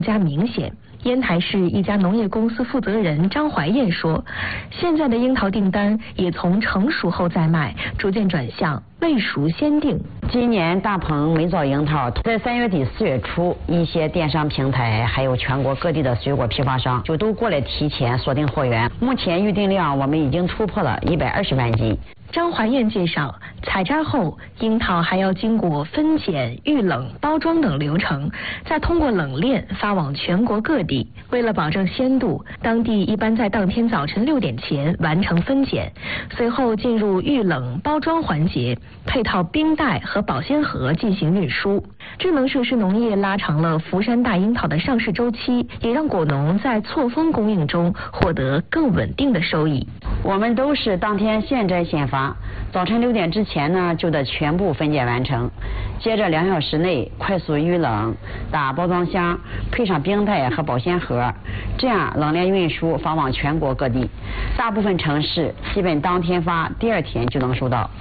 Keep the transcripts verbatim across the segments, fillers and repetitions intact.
加明显。烟台市一家农业公司负责人张怀燕说，现在的樱桃订单也从成熟后再卖，逐渐转向未熟先订。 今年大棚没造樱桃，在三月底四月初，一些电商平台还有全国各地的水果批发商就都过来提前锁定货源。目前预订量我们已经突破了一百二十万斤。 张怀燕介绍，采摘后樱桃还要经过分拣、预冷、包装等流程，再通过冷链发往全国各地。为了保证鲜度，当地一般在当天早晨六点前完成分拣，随后进入预冷包装环节，配套冰袋和保鲜盒进行运输。智能设施农业拉长了福山大樱桃的上市周期，也让果农在错峰供应中获得更稳定的收益。 我们都是当天现摘现发，早晨六点之前呢就得全部分拣完成，接着两小时内快速预冷，打包装箱，配上冰袋和保鲜盒，这样冷链运输发往全国各地。大部分城市基本当天发，第二天就能收到。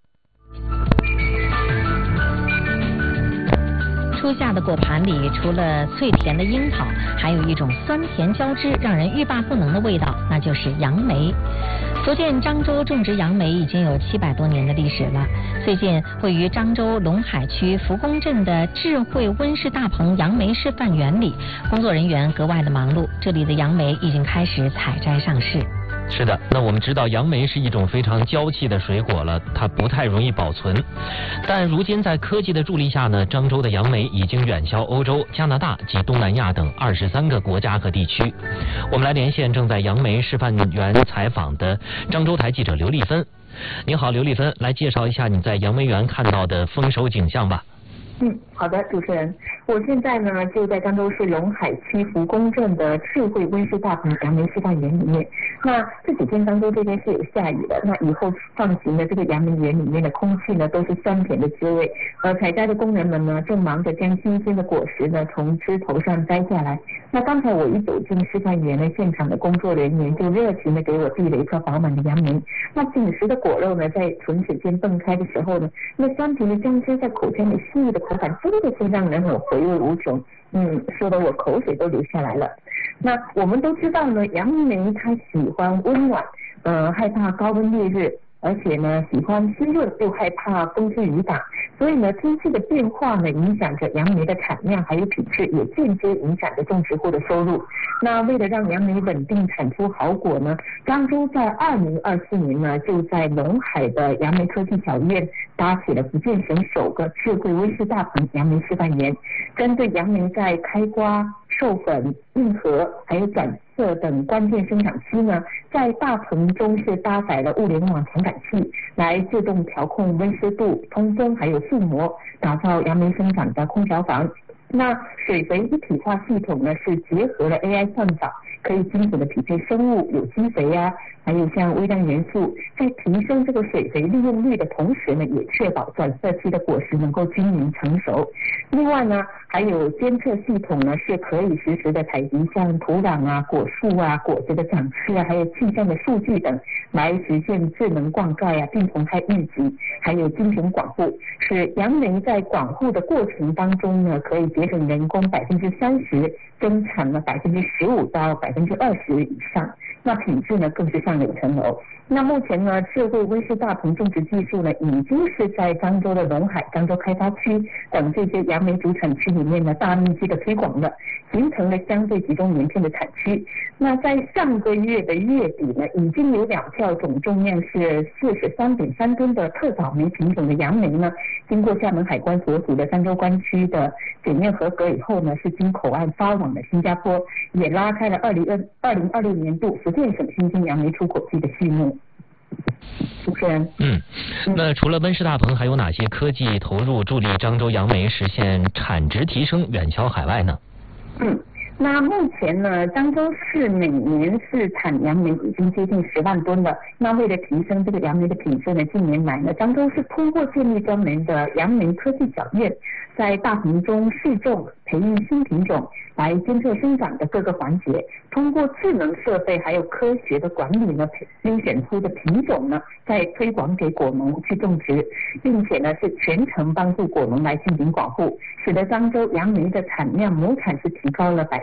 初夏的果盘里，除了脆甜的樱桃，还有一种酸甜交织、让人欲罢不能的味道，那就是杨梅。福建漳州种植杨梅已经有七百多年的历史了。最近，位于漳州龙海区福公镇的智慧温室大棚杨梅示范园里，工作人员格外的忙碌。这里的杨梅已经开始采摘上市。 是的，那我们知道杨梅是一种非常娇气的水果了，它不太容易保存。但如今在科技的助力下呢，漳州的杨梅已经远销欧洲、加拿大及东南亚等二十三个国家和地区。我们来连线正在杨梅示范园采访的漳州台记者刘丽芬。你好，刘丽芬，来介绍一下你在杨梅园看到的丰收景象吧。 嗯，好的，主持人，我现在呢就在漳州市龙海区福公镇的智慧温室大棚杨梅示范园里面。那这几天漳州这边是有下雨的，那以后放行的这个杨梅园里面的空气呢都是酸甜的滋味。呃，采摘的工人们呢正忙着将新鲜的果实呢从枝头上摘下来。那刚才我一走进示范园呢，现场的工作人员就热情的给我递了一颗饱满的杨梅。那紧实的果肉呢在唇齿间蹦开的时候呢，那酸甜的姜汁在口腔里细腻的口感真的是让人有回味无穷，嗯，说的我口水都流下来了。那我们都知道呢，杨梅它喜欢温暖，呃，害怕高温烈日，而且呢喜欢湿润又害怕风吹雨打，所以呢天气的变化呢影响着杨梅的产量还有品质，也间接影响着种植户的收入。那为了让杨梅稳定产出好果呢，漳州在二零二四年呢就在龙海的杨梅科技小院搭起了福建省首个智慧温室大棚杨梅示范园，针对杨梅在开瓜、授粉、硬核还有转色等关键生长期呢，在大棚中是搭载了物联网传感器，来自动调控温湿度、通风还有覆膜，打造杨梅生长的空调房。那水肥一体化系统呢，是结合了 A I 算法，可以精准的匹配生物、有机肥呀、啊，还有像微量元素，在提升这个水肥利用率的同时呢，也确保转色期的果实能够均匀成熟。另外呢，还有监测系统呢，是可以实时的采集像土壤啊、果树啊、果子的长势啊，还有气象的数据等，来实现智能灌溉啊、病虫害预警，还有精准管护，使杨梅在管护的过程当中呢，可以节省人工百分之三十，增产了百分之十五到百分之二十以上。那品质呢更是上了一层楼。那目前呢，智慧温室大棚种植技术呢，已经是在漳州的龙海、漳州开发区等这些杨梅主产区里面呢，大面积的推广了，形成了相对集中连片的产区。那在上个月的月底呢，已经有两票总重量是四十三点三吨的特早梅品种的杨梅呢，经过厦门海关所属的漳州关区的检验合格以后呢，是经口岸发往了新加坡，也拉开了二零二二零二六年度福建省新鲜杨梅出口季的序幕。主持人， 嗯，那除了温室大棚，还有哪些科技投入助力漳州杨梅实现产值提升、远销海外呢？ 嗯。 那目前呢，漳州市每年是产杨梅已经接近十万吨了。那为了提升这个杨梅的品质呢，近年来呢，漳州市通过建立专门的杨梅科技小院，在大棚中试种、培育新品种，来监测生长的各个环节。通过智能设备还有科学的管理呢，优选出的品种呢，再推广给果农去种植，并且呢是全程帮助果农来进行保护，使得漳州杨梅的产量亩产是提高了百。